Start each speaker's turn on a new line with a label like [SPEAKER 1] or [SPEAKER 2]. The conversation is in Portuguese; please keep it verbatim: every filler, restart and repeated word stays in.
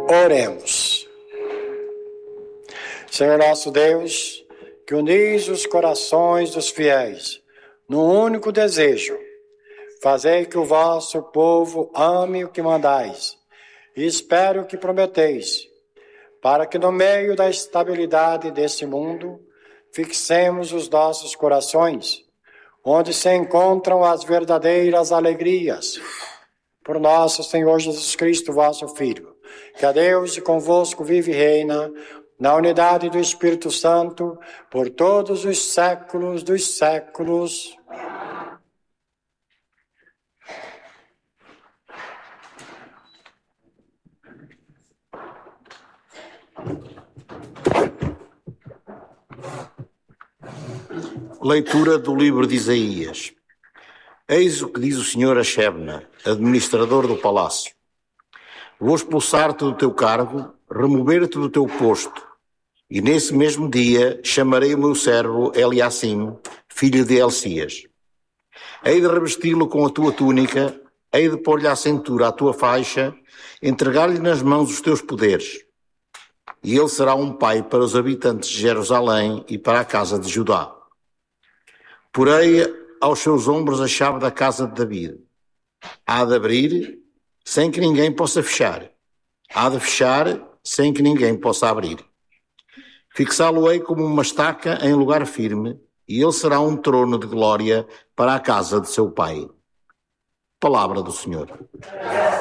[SPEAKER 1] Oremos. Senhor nosso Deus, que unis os corações dos fiéis num único desejo, fazei que o vosso povo ame o que mandais e espere o que prometeis, para que no meio da estabilidade desse mundo fixemos os nossos corações, onde se encontram as verdadeiras alegrias. Por nosso Senhor Jesus Cristo, vosso Filho, que a Deus e convosco vive e reina, na unidade do Espírito Santo, por todos os séculos dos séculos.
[SPEAKER 2] Leitura do livro de Isaías. Eis o que diz o Senhor a Shebna, administrador do palácio. Vou expulsar-te do teu cargo, remover-te do teu posto, e nesse mesmo dia chamarei o meu servo Eliacim, filho de Elcias. Hei de revesti-lo com a tua túnica, hei de pôr-lhe à cintura a tua faixa, entregar-lhe nas mãos os teus poderes. E ele será um pai para os habitantes de Jerusalém e para a casa de Judá. Porei aos seus ombros a chave da casa de David. Há de abrir sem que ninguém possa fechar. Há de fechar sem que ninguém possa abrir. Fixá-lo-ei como uma estaca em lugar firme, e ele será um trono de glória para a casa de seu pai. Palavra do Senhor.